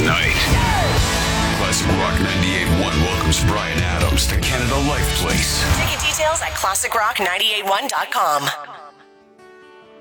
tonight. Classic Rock 98.1 welcomes Bryan Adams to Canada Life Place. Ticket details at classicrock981.com.